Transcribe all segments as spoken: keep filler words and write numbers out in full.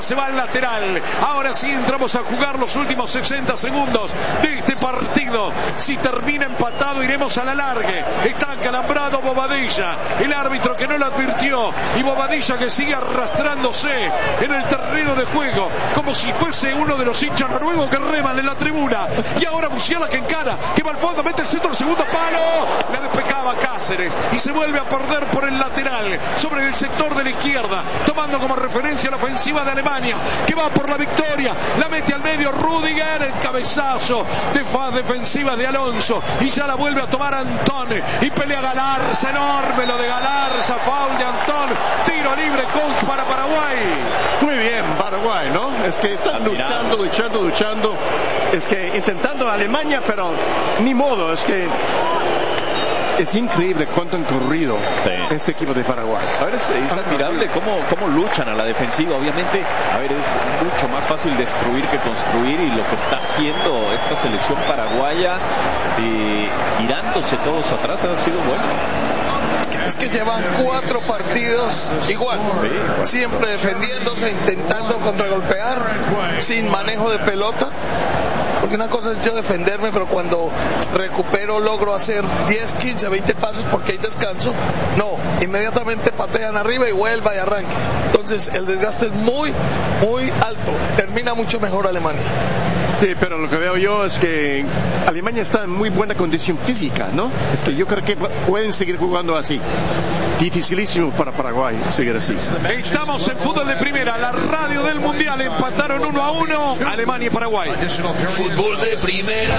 se va al lateral. Ahora sí entramos a jugar los últimos sesenta segundos de este partido. Si termina empatado iremos a la largue. Está acalambrado Bobadilla, el árbitro que no lo advirtió, y Bobadilla que sigue arrastrándose en el terreno de juego como si fuese uno de los hinchas noruegos que reman en la tribuna. Y ahora Musiala que encara, que va al fondo, mete el centro, el segundo palo, la despejaba Cáceres y se vuelve a perder por el lateral sobre el sector de la izquierda, tomando como referencia la ofensiva de Alemania, que va por la victoria, la mete al medio Rudiger, el cabezazo de faz defensiva de Alonso, y ya la vuelve a tomar Antón, y pelea Galarza, enorme lo de Galarza, foul de Antón, tiro libre, coach para Paraguay. Muy bien, Paraguay, ¿no? Es que están luchando, luchando, luchando, es que intentando Alemania, pero ni modo, es que es increíble cuánto han corrido sí. este equipo de Paraguay. A ver, es, es admirable cómo, cómo luchan a la defensiva. Obviamente, a ver, es mucho más fácil destruir que construir, y lo que está haciendo esta selección paraguaya, eh, tirándose todos atrás, ha sido bueno. Es que llevan cuatro partidos igual, siempre defendiéndose, intentando contragolpear, sin manejo de pelota. Porque una cosa es yo defenderme, pero cuando recupero logro hacer diez, quince, veinte pasos porque hay descanso. No, inmediatamente patean arriba y vuelva y arranque. Entonces el desgaste es muy, muy alto. Termina mucho mejor Alemania. Sí, pero lo que veo yo es que Alemania está en muy buena condición física, ¿no? Es que yo creo que pueden seguir jugando así. Dificilísimo para Paraguay seguir así. Estamos en fútbol de primera, la radio del mundial. Empataron uno a uno Alemania y Paraguay. Fútbol de primera.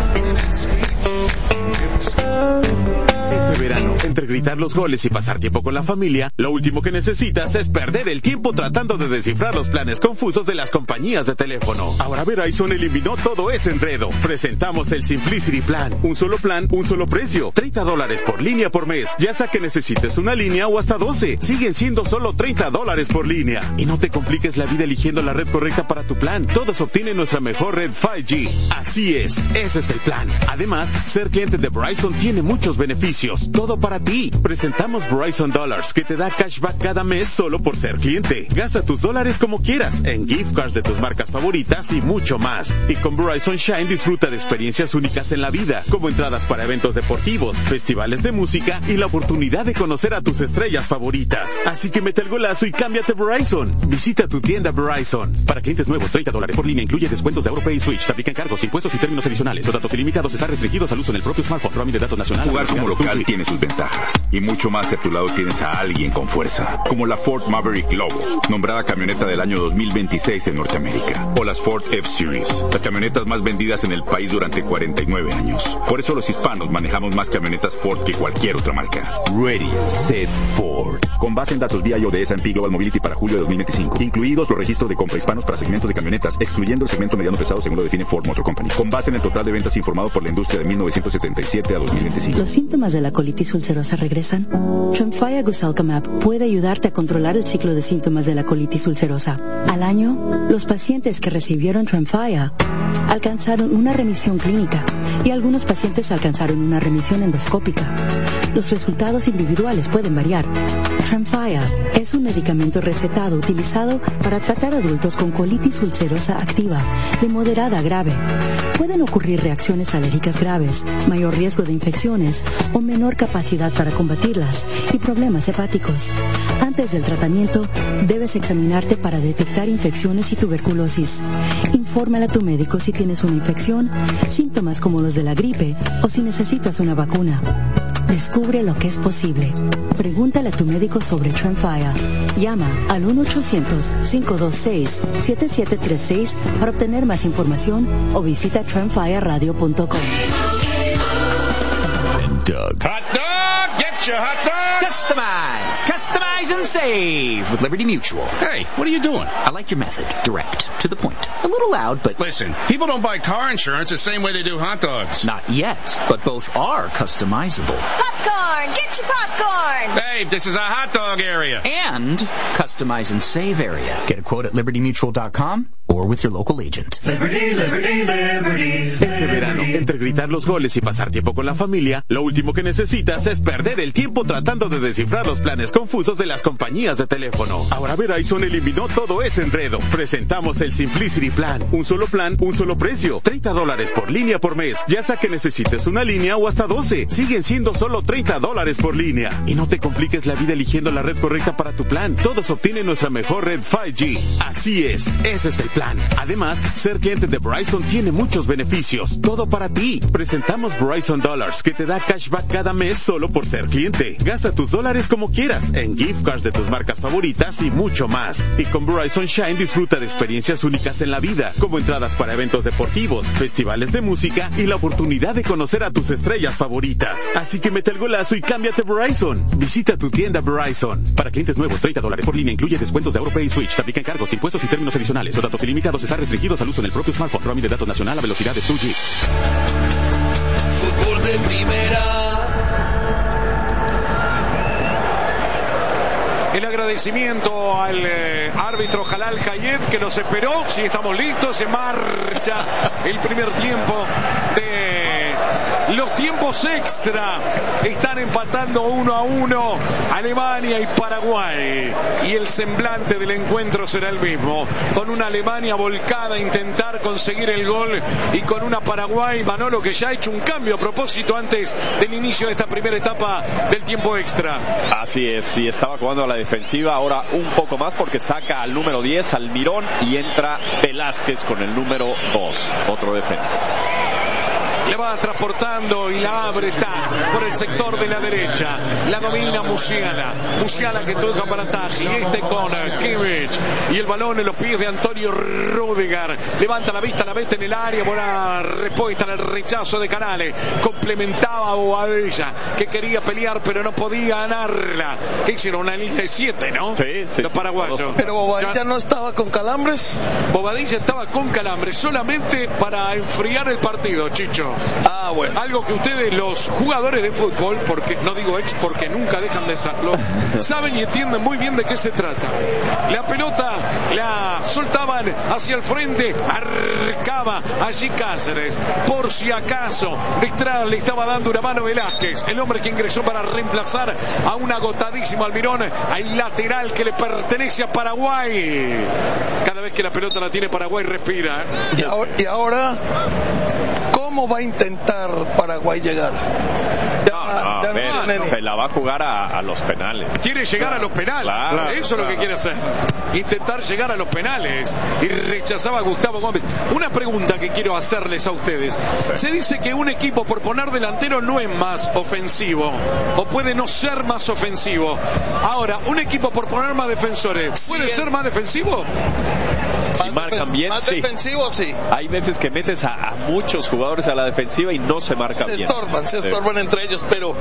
Este verano, entre gritar los goles y pasar tiempo con la familia, lo último que necesitas es perder el tiempo tratando de descifrar los planes confusos de las compañías de teléfono. Ahora Verizon eliminó todo ese enredo. Presentamos el Simplicity Plan. Un solo plan, un solo precio. treinta dólares por línea por mes. Ya sea que necesites una línea o hasta doce. Siguen siendo solo treinta dólares por línea. Y no te compliques la vida eligiendo la red correcta para tu plan. Todos obtienen nuestra mejor red cinco G. Así es, ese es el plan. Además, ser cliente de Verizon tiene muchos beneficios. Todo para ti. Presentamos Verizon Dollars, que te da cashback cada mes solo por ser cliente. Gasta tus dólares como quieras, en gift cards de tus marcas favoritas y mucho más. Y con Verizon Shine disfruta de experiencias únicas en la vida, como entradas para eventos deportivos, festivales de música y la oportunidad de conocer a tus estrellas favoritas. Así que mete el golazo y cámbiate a Verizon. Visita tu tienda Verizon. Para clientes nuevos, treinta dólares por línea, incluye descuentos de AuroPay y Switch. Se aplican cargos, impuestos y términos adicionales. Los datos ilimitados están restringidos al uso en el propio smartphone. Roaming de datos nacional. Jugar como local tiene sus ventajas, y mucho más si a tu lado tienes a alguien con fuerza, como la Ford Maverick Lobo, nombrada camioneta del año dos mil veintiséis en Norteamérica, o las Ford F-Series, las camionetas más vendidas en el país durante cuarenta y nueve años. Por eso los hispanos manejamos más camionetas Ford que cualquier otra marca. Ready, set, Ford. Con base en datos V I O de S and P Global Mobility para julio de dos mil veinticinco, incluidos los registros de compra hispanos para segmentos de camionetas, excluyendo el segmento mediano pesado según lo define Ford Motor Company. Con base en el total de ventas informado por la industria de mil novecientos setenta y siete a dos mil veinticinco. ¿Los síntomas de la colitis ulcerosa regresan? Tremfya Guselkumab puede ayudarte a controlar el ciclo de síntomas de la colitis ulcerosa. Al año, los pacientes que recibieron Tremfya alcanzaron una remisión clínica y algunos pacientes alcanzaron una remisión endoscópica. Los resultados individuales pueden variar. Tremfya es un medicamento recetado utilizado para tratar adultos con colitis ulcerosa activa de moderada a grave. Pueden ocurrir reacciones alérgicas graves, mayor riesgo de infecciones o menor capacidad para combatirlas y problemas hepáticos. Antes del tratamiento, debes examinarte para detectar infecciones y tuberculosis. Infórmale a tu médico si tienes una infección, síntomas como los de la gripe o si necesitas una vacuna. Descubre lo que es posible. Pregúntale a tu médico sobre Tremfya. Llama al uno ochocientos, cinco dos seis, siete siete tres seis para obtener más información o visita tremfya radio punto com. Doug. Hot dog! Get your hot dog! Customize! Customize and save with Liberty Mutual. Hey, what are you doing? I like your method. Direct. To the point. A little loud, but... Listen, people don't buy car insurance the same way they do hot dogs. Not yet, but both are customizable. Popcorn! Get your popcorn! Babe, this is a hot dog area. And customize and save area. Get a quote at liberty mutual dot com or with your local agent. Liberty, Liberty, Liberty. Este verano, entre gritar los goles y pasar tiempo con la familia, lo último que necesitas es perder el tiempo tratando de de descifrar los planes confusos de las compañías de teléfono. Ahora Verizon eliminó todo ese enredo. Presentamos el Simplicity Plan. Un solo plan, un solo precio. treinta dólares por línea por mes. Ya sea que necesites una línea o hasta doce. Siguen siendo solo treinta dólares por línea. Y no te compliques la vida eligiendo la red correcta para tu plan. Todos obtienen nuestra mejor red cinco G. Así es, ese es el plan. Además, ser cliente de Verizon tiene muchos beneficios. Todo para ti. Presentamos Verizon Dollars, que te da cashback cada mes solo por ser cliente. Gasta tus dólares como quieras, en gift cards de tus marcas favoritas y mucho más. Y con Verizon Shine disfruta de experiencias únicas en la vida, como entradas para eventos deportivos, festivales de música y la oportunidad de conocer a tus estrellas favoritas. Así que mete el golazo y cámbiate Verizon. Visita tu tienda Verizon. Para clientes nuevos, treinta dólares por línea incluye descuentos de AuroPay y Switch. Te aplican cargos, impuestos y términos adicionales. Los datos ilimitados están restringidos al uso en el propio smartphone. Roaming de datos nacional a velocidad de dos G. Fútbol de primera. El agradecimiento al eh, árbitro Jalal Hayed, que nos esperó. Si estamos listos, se marcha el primer tiempo de los tiempos extra. Están empatando uno a uno Alemania y Paraguay, y el semblante del encuentro será el mismo, con una Alemania volcada a intentar conseguir el gol, y con una Paraguay, Manolo, que ya ha hecho un cambio a propósito antes del inicio de esta primera etapa del tiempo extra. Así es, sí, estaba jugando a la defensiva, ahora un poco más porque saca al número diez, Almirón, y entra Velázquez con el número dos, otro defensa. Le va transportando y la abre, está por el sector de la derecha. La domina Musiala. Musiala que toca para Taji. Este con Kimmich. Y el balón en los pies de Antonio Rüdiger. Levanta la vista, la mete en el área. Buena respuesta en el rechazo de Canales. Complementaba a Bobadilla, que quería pelear pero no podía ganarla. ¿Qué hicieron? Una línea de siete, ¿no? Sí, sí. Los paraguayos. Pero Bobadilla no estaba con calambres. Bobadilla estaba con calambres solamente para enfriar el partido, Chicho. Ah, bueno. Algo que ustedes, los jugadores de fútbol, porque no digo ex porque nunca dejan de serlo, saben y entienden muy bien de qué se trata. La pelota la soltaban hacia el frente, arcaba allí Cáceres, por si acaso detrás le estaba dando una mano Velázquez, el hombre que ingresó para reemplazar a un agotadísimo Almirón, al lateral que le pertenece a Paraguay. Cada vez que la pelota la tiene Paraguay respira. Y ahora, y ahora ¿cómo va a intentar Paraguay llegar? No, no, ven, se la va a jugar a, a los penales. Quiere llegar claro, a los penales. Claro, Eso es claro. lo que quiere hacer. Intentar llegar a los penales. Y rechazaba a Gustavo Gómez. Una pregunta que quiero hacerles a ustedes. Se dice que un equipo por poner delantero no es más ofensivo. O puede no ser más ofensivo. Ahora, un equipo por poner más defensores, ¿puede sí, ser más defensivo? Si más marcan bien, más sí. defensivo, sí. Hay veces que metes a, a muchos jugadores a la defensiva y no se marcan se bien. Estorban, se estorban sí. entre ellos, pero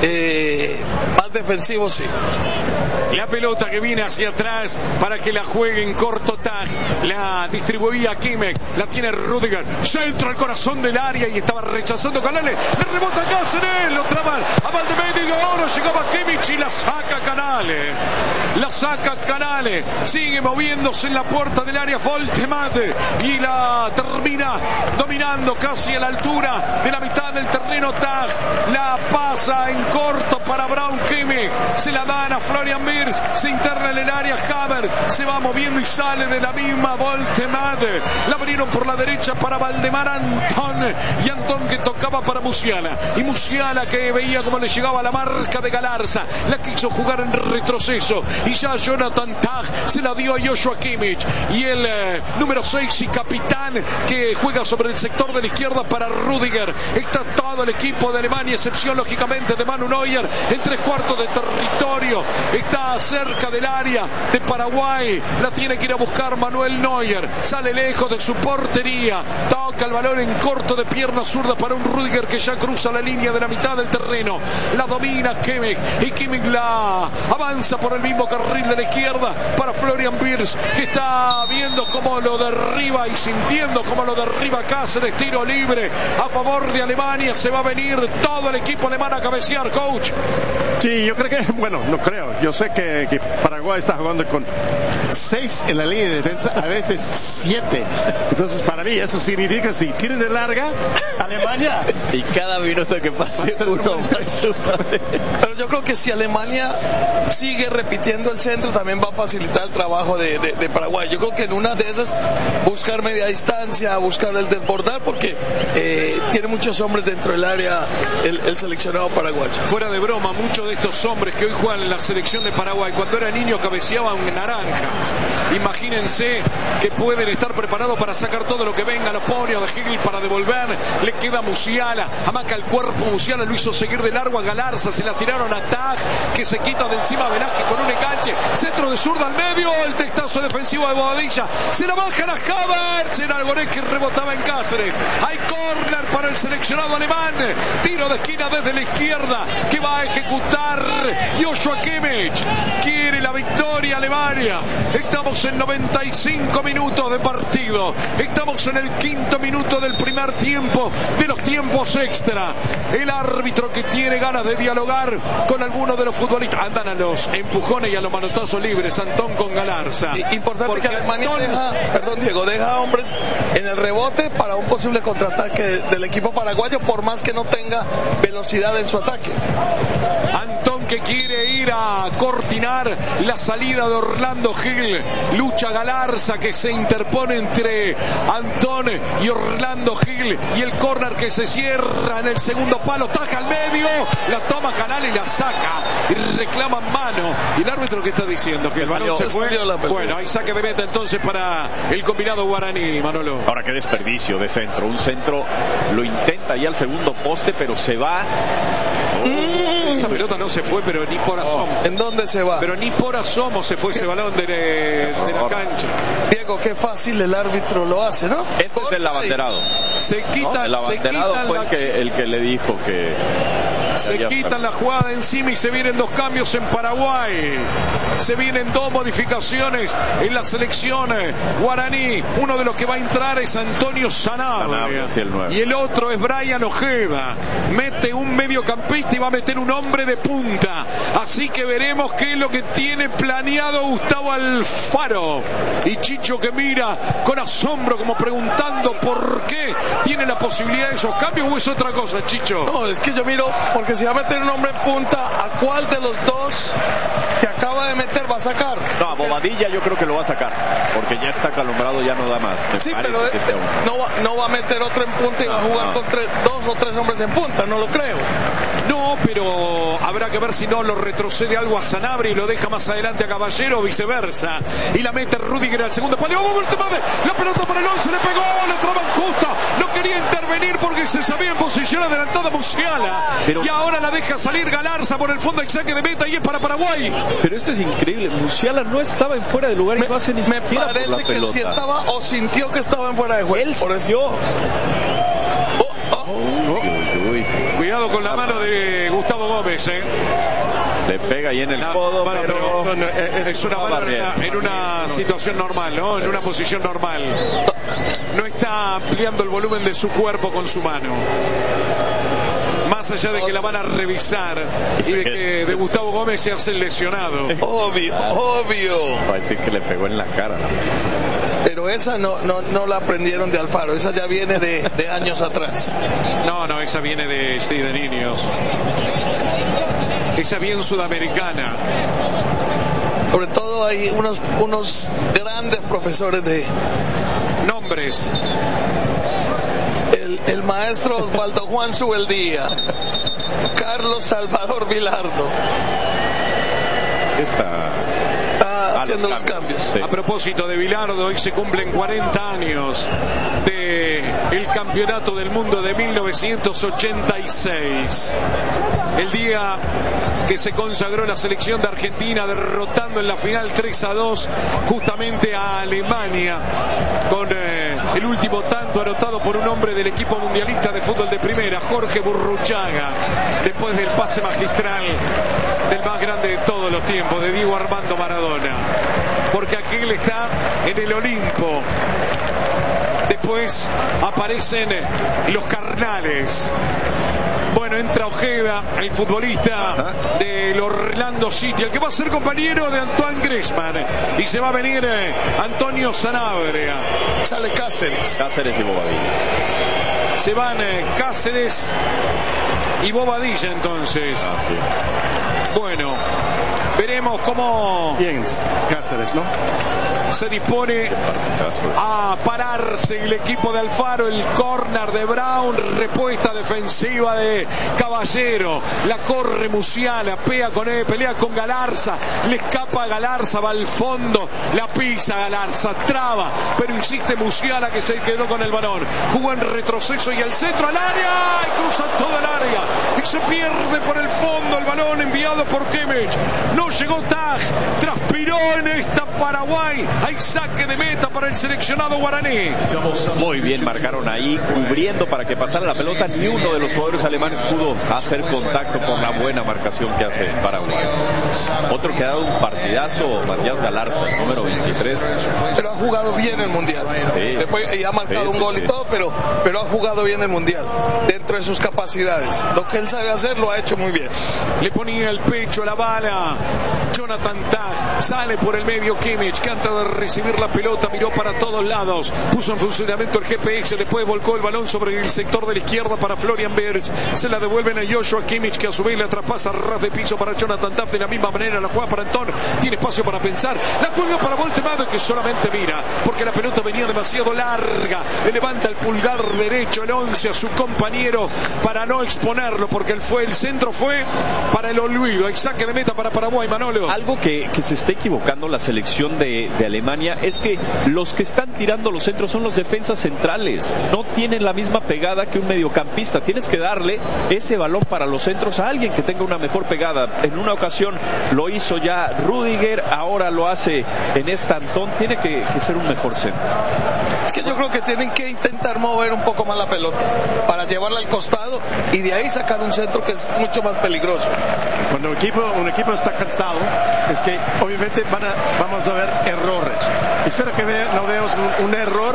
eh, más defensivo, sí. La pelota que viene hacia atrás para que la juegue en corto tag. La distribuía Kimmich. La tiene Rüdiger. Centro al corazón del área y estaba rechazando Canales. Le rebota Cáceres. Lo traban a Valdemedio y ahora llegaba Kimmich y la saca Canales. La saca Canales. Sigue moviéndose en la puerta del área Voltemate y la termina dominando casi a la altura de la mitad del terreno Tag. La pasa en corto para Brown Kimmich. Se la dan a Florian Wirtz. Se interna en el área Havertz. Se va moviendo y sale de la misma Voltemate. La abrieron por la derecha para Valdemar Antón. Y Antón que tocaba para Musiala. Y Musiala que veía cómo le llegaba la marca de Galarza. La quiso jugar en retroceso. Y ya Jonathan Tag se la dio a Joshua Kimmich. Y el eh, número seis y capitán que juega sobre el sector de la izquierda para Rüdiger. Está todo el equipo de Alemania, excepción lógicamente de Manu Neuer, en tres cuartos de territorio. Está cerca del área de Paraguay. La tiene que ir a buscar Manuel Neuer. Sale lejos de su portería. Toca el balón en corto de pierna zurda para un Rüdiger que ya cruza la línea de la mitad del terreno. La domina Kimmich y Kimmich la avanza por el mismo carril de la izquierda para Florian Wirtz, que está viendo cómo lo derriba y sintiendo cómo lo derriba Cáceres. Tiro libre a favor de Alemania. Se va a venir todo el equipo alemán a cabecear, coach. Sí, yo creo que, bueno, no creo, yo sé que, que Paraguay está jugando con seis en la línea de defensa, a veces siete. Entonces, para mí, eso significa, si tienen de larga, Alemania. Y cada minuto que pase, uno más. Pero yo creo que si Alemania sigue repitiendo el centro, también va a facilitar el trabajo de, de, de Paraguay. Yo creo que en una de esas, buscar media distancia, buscar el desbordar, porque eh, tiene muchos hombres dentro del área el, el seleccionado paraguayo. Fuera de broma, muchos de estos hombres que hoy juegan en la selección de Paraguay, cuando era niño cabeceaban naranjas. Imagínense que pueden estar preparados para sacar todo lo que venga. Los pone a De Gil para devolver, le queda Musiala, amaca el cuerpo, Musiala lo hizo seguir de largo a Galarza, se la tiraron a Tag, que se quita de encima a Velázquez con un enganche, centro de zurda al medio, el testazo defensivo de Bobadilla, se la bajan a Havertz, era Algonet que rebotaba en Cáceres. Hay córner para el seleccionado alemán, tiro de esquina desde la izquierda que va a ejecutar Joshua Kimmich. Quiere la victoria Alemania. Estamos en noventa y cinco minutos de partido, estamos en el quinto minuto del primer tiempo de los tiempos extra. El árbitro que tiene ganas de dialogar con alguno de los futbolistas, andan a los empujones y a los manotazos libres, Antón con Galarza. Y, importante porque que Alemania Antón... deja, perdón Diego, deja hombres en el rebote para un posible contraataque del equipo paraguayo, por más que no tenga velocidad en su ataque. Antón que quiere ir a cortinar la salida de Orlando Gil, lucha Galarza que se interpone entre Antón y Orlando Gil, y el córner que se cierra en el segundo palo, taja al medio, la toma Canal y la saca y reclama mano. Y el árbitro que está diciendo que el balón se fue. Bueno, hay saque de meta entonces para el combinado guaraní, Manolo. Ahora qué desperdicio de centro, un centro lo intenta ya al segundo poste, pero se va. Oh, esa pelota no se fue, pero ni por asomo. ¿En dónde se va? Pero ni por asomo se fue ese balón de, de la cancha. Diego, qué fácil el árbitro lo hace, ¿no? Este es del abanderado. Se quita, ¿no? El abanderado se fue la... el, que, el que le dijo que... Se quitan la jugada encima y se vienen dos cambios en Paraguay. Se vienen dos modificaciones en la selección guaraní. Uno de los que va a entrar es Antonio Sanabria, el y el otro es Brian Ojeda. Mete un mediocampista y va a meter un hombre de punta. Así que veremos qué es lo que tiene planeado Gustavo Alfaro. Y Chicho que mira con asombro, como preguntando por qué tiene la posibilidad de esos cambios, o es otra cosa, Chicho. No, es que yo miro, porque si va a meter un hombre en punta, ¿a cuál de los dos que acaba de meter va a sacar? No, a Bobadilla yo creo que lo va a sacar, porque ya está acalombrado, ya no da más. Me sí, pero eh, no, va, no va a meter otro en punta y no, va a jugar no. con tres, dos o tres hombres en punta, no lo creo. No, pero habrá que ver si no lo retrocede algo a Sanabria y lo deja más adelante a Caballero o viceversa. Y la mete Rudiger al segundo palo. ¡Oh, la pelota para el once! Le pegó, le traban justa. No quería intervenir porque se sabía en posición adelantada Musiala. Pero... y ahora la deja salir Galarza por el fondo, saque de meta y es para Paraguay. Pero esto es increíble. Musiala no estaba en fuera de lugar y me, no hace ni me parece que sí estaba o sintió que estaba en fuera de juego. Él por eso. Oh, oh. Uy, uy. Cuidado con la mano de Gustavo Gómez, eh. Le pega ahí en el codo, bueno, pero, pero no, es, es una mano en una, en una situación normal, ¿no? En una posición normal. No está ampliando el volumen de su cuerpo con su mano. Más allá de que la van a revisar y de que de Gustavo Gómez se hace el lesionado. Obvio, obvio. Va a decir que le pegó en la cara. Pero esa no, no, no la aprendieron de Alfaro, esa ya viene de, de años atrás. No, no, esa viene de, sí, de niños. Esa bien sudamericana. Sobre todo hay unos, unos grandes profesores de... Nombres. El, el maestro Osvaldo Juan Subeldía, Carlos Salvador Vilardo. Está... Ah, haciendo los cambios. Sí. A propósito de Vilardo, hoy se cumplen cuarenta años de el campeonato del mundo de mil novecientos ochenta y seis. El día que se consagró la selección de Argentina derrotando en la final tres a dos justamente a Alemania con eh, el último tanto anotado por un hombre del equipo mundialista de fútbol de primera, Jorge Burruchaga, después del pase magistral del más grande de todos los tiempos, de Diego Armando Maradona, porque aquel está en el Olimpo. Después aparecen los carnales, Bueno, entra Ojeda, el futbolista Ajá. del Orlando City, el que va a ser compañero de Antoine Griezmann, y se va a venir eh, Antonio Sanabria. Sale Cáceres. Cáceres y Bobadilla. Se van eh, Cáceres y Bobadilla entonces. Ah, sí. Bueno, veremos cómo bien Cáceres, ¿no? se dispone a pararse el equipo de Alfaro. El córner de Brown, respuesta defensiva de Caballero, la corre Musiala, pega con él, pelea con Galarza, le escapa a Galarza, va al fondo, la pisa Galarza, traba, pero insiste Musiala, que se quedó con el balón, jugó en retroceso y el centro al área, y cruza todo el área y se pierde por el fondo el balón enviado por Kimmich. No llegó Tag, transpiró en esta Paraguay. Hay saque de meta para el seleccionado guaraní. Muy bien, marcaron ahí, cubriendo para que pasara la pelota. Ni uno de los jugadores alemanes pudo hacer contacto por la buena marcación que hace Paraguay. Otro que ha dado un partidazo, Matías Galarza, el número veintitrés. Pero ha jugado bien el Mundial. Sí. Después y ha marcado sí, sí, un gol sí. y todo, pero, pero ha jugado bien el Mundial. Dentro de sus capacidades. Lo que él sabe hacer lo ha hecho muy bien. Le ponía el pecho a la bala. Jonathan Tah sale por el medio. Kimmich, que antes de recibir la pelota miró para todos lados, puso en funcionamiento el G P S, después volcó el balón sobre el sector de la izquierda para Florian Wirtz, se la devuelven a Joshua Kimmich, que a su vez la traspasa ras de piso para Jonathan Tah. De la misma manera la juega para Antón, tiene espacio para pensar, la cuelga para Voltemado, que solamente mira porque la pelota venía demasiado larga. Le levanta el pulgar derecho el once a su compañero para no exponerlo, porque el, fue, el centro fue para el olvido. Hay saque de meta para Paraguay. Manolo, algo que, que se está equivocando la selección de, de Alemania es que los que están tirando los centros son los defensas centrales, no tienen la misma pegada que un mediocampista. Tienes que darle ese balón para los centros a alguien que tenga una mejor pegada. En una ocasión lo hizo ya Rudiger, ahora lo hace en esta Antón. Tiene que, que ser un mejor centro. Es que yo creo que tienen que intentar mover un poco más la pelota para llevarla al costado y de ahí sacar un centro que es mucho más peligroso. Cuando un equipo, un equipo está cansado, es que obviamente van a, vamos a ver errores. Espero que vea, no veamos un, un error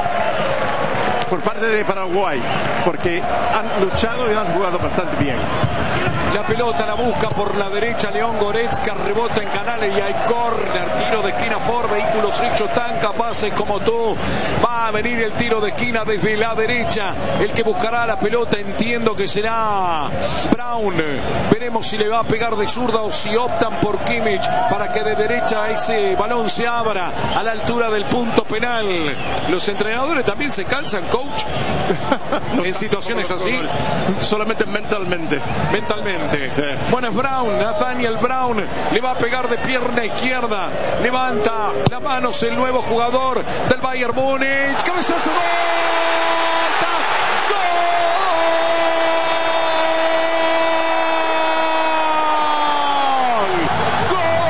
por parte de Paraguay, porque han luchado y han jugado bastante bien. La pelota la busca por la derecha León Goretzka, rebota en Canales y hay córner, tiro de esquina Ford, vehículos hechos tan capaces como tú. Va a venir el tiro de esquina desde la derecha, el que buscará la pelota entiendo que será Brown. Veremos si le va a pegar de zurda o si optan por Kimmich para que de derecha ese balón se abra a la altura del punto penal. Los entrenadores también se cansan, coach, no, en situaciones así. Solamente mentalmente. Mentalmente. Sí. Bueno, es Brown, Nathaniel Brown, le va a pegar de pierna izquierda, levanta las manos el nuevo jugador del Bayern Múnich, cabezazo, ¡gol!